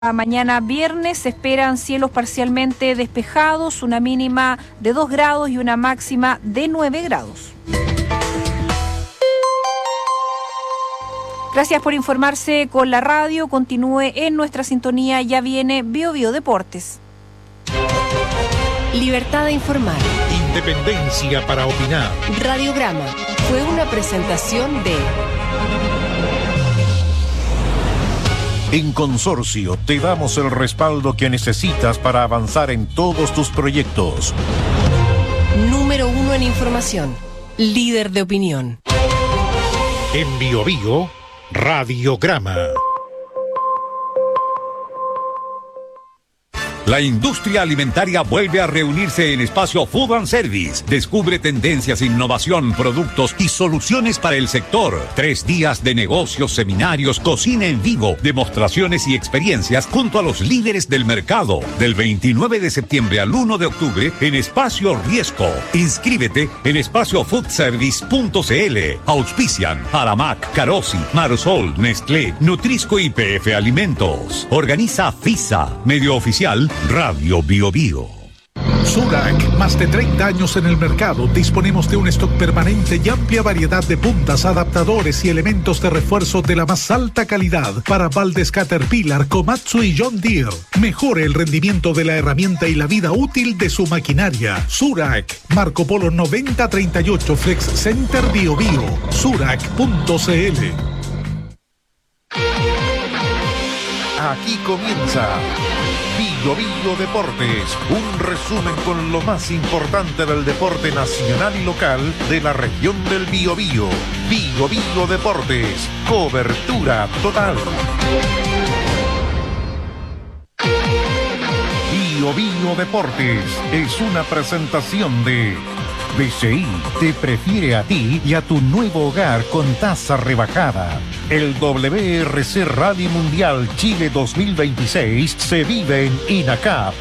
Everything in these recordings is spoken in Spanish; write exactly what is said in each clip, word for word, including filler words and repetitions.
Mañana viernes se esperan cielos parcialmente despejados, una mínima de dos grados y una máxima de nueve grados. Gracias por informarse con la radio. Continúe en nuestra sintonía. Ya viene Bio Bio Deportes. Libertad de informar. Independencia para opinar. Radiograma fue una presentación de... En Consorcio te damos el respaldo que necesitas para avanzar en todos tus proyectos. Número uno en información. Líder de opinión. En Bio Bio, Radiograma. La industria alimentaria vuelve a reunirse en Espacio Food and Service. Descubre tendencias, innovación, productos y soluciones para el sector. Tres días de negocios, seminarios, cocina en vivo, demostraciones y experiencias junto a los líderes del mercado. Del veintinueve de septiembre al uno de octubre en Espacio Riesco. Inscríbete en espacio food service punto c l. Auspician Aramac, Carosi, Marsol, Nestlé, Nutrisco y P F Alimentos. Organiza FISA, medio oficial Radio Bio Bio. Surac, más de treinta años en el mercado. Disponemos de un stock permanente y amplia variedad de puntas, adaptadores y elementos de refuerzo de la más alta calidad para baldes Caterpillar, Komatsu y John Deere. Mejore el rendimiento de la herramienta y la vida útil de su maquinaria. Surac, Marco Polo noventa treinta y ocho, Flex Center Bio Bio. Surac punto c l. Aquí comienza Bio Bio Deportes, un resumen con lo más importante del deporte nacional y local de la región del Biobío. Bio Bio Deportes, cobertura total. Bio Bio Deportes es una presentación de B C I te prefiere a ti y a tu nuevo hogar con tasa rebajada. El W R C Rally Mundial Chile dos mil veintiséis se vive en INACAP.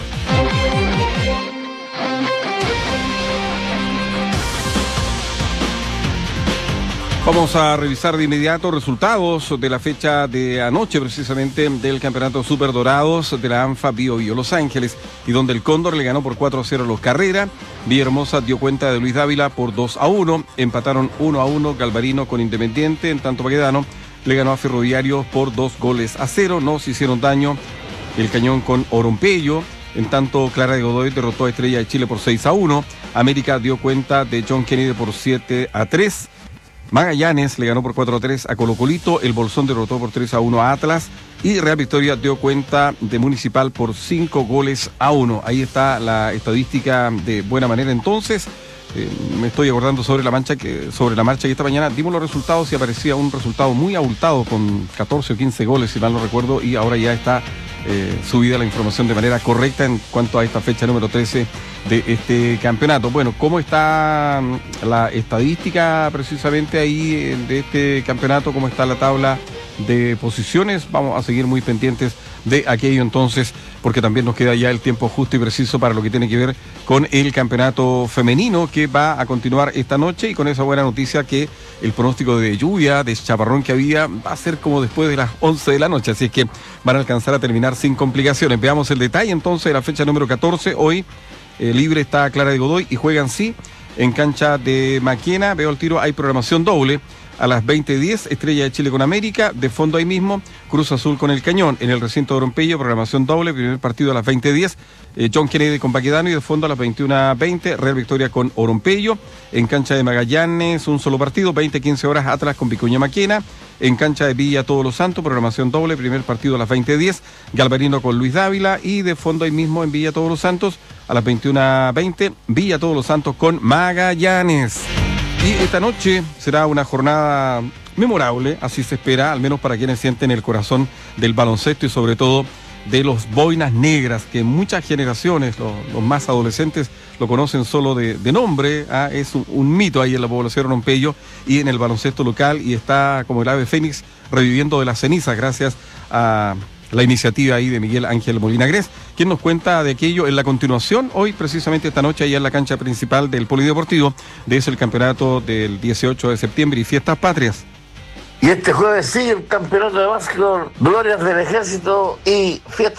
Vamos a revisar de inmediato resultados de la fecha de anoche, precisamente del Campeonato Super Dorados de la ANFA Bio Bio Los Ángeles, y donde el Cóndor le ganó por cuatro a cero a los Carrera. Villahermosa dio cuenta de Luis Dávila por dos a uno, empataron uno a uno Galvarino con Independiente, en tanto Baquedano le ganó a Ferroviario por dos goles a cero. No se hicieron daño el Cañón con Orompello, en tanto Clara de Godoy derrotó a Estrella de Chile por seis a uno. América dio cuenta de John Kennedy por siete a tres. Magallanes le ganó por cuatro a tres a Colo Colito, el Bolsón derrotó por tres a uno a Atlas y Real Victoria dio cuenta de Municipal por cinco goles a uno. Ahí está la estadística de buena manera. Entonces, eh, me estoy acordando sobre la mancha que sobre la marcha que esta mañana dimos los resultados y aparecía un resultado muy abultado con catorce o quince goles, si mal no recuerdo, y ahora ya está eh, subida la información de manera correcta en cuanto a esta fecha número trece de este campeonato. Bueno, ¿cómo está la estadística precisamente ahí de este campeonato? ¿Cómo está la tabla de posiciones? Vamos a seguir muy pendientes de aquello entonces, porque también nos queda ya el tiempo justo y preciso para lo que tiene que ver con el campeonato femenino que va a continuar esta noche, y con esa buena noticia que el pronóstico de lluvia, de chaparrón que había, va a ser como después de las once de la noche, así es que van a alcanzar a terminar sin complicaciones. Veamos el detalle entonces de la fecha número catorce. Hoy Eh, libre está Clara de Godoy y juegan sí en cancha de Maquena. Veo el tiro, hay programación doble. A las veinte diez, Estrella de Chile con América. De fondo ahí mismo, Cruz Azul con el Cañón. En el recinto de Orompello, programación doble. Primer partido a las veinte diez. Eh, John Kennedy con Baquedano. Y de fondo a las veintiuna veinte, Real Victoria con Orompello. En cancha de Magallanes, un solo partido. veinte quince horas, Atlas con Vicuña Maquena. En cancha de Villa Todos los Santos, programación doble. Primer partido a las veinte diez. Galvarino con Luis Dávila. Y de fondo ahí mismo en Villa Todos los Santos, a las veintiuna veinte, Villa Todos los Santos con Magallanes. Y esta noche será una jornada memorable, así se espera, al menos para quienes sienten el corazón del baloncesto y sobre todo de los boinas negras, que muchas generaciones, los, los más adolescentes, lo conocen solo de, de nombre. ¿ah? Es un, un mito ahí en la población Orompello y en el baloncesto local, y está como el ave fénix reviviendo de las cenizas gracias a la iniciativa ahí de Miguel Ángel Molina Gres, quien nos cuenta de aquello en la continuación, hoy precisamente esta noche, allá en la cancha principal del Polideportivo, de ese el campeonato del dieciocho de septiembre y Fiestas Patrias. Y este jueves sigue el campeonato de básquetbol, glorias del ejército y fiesta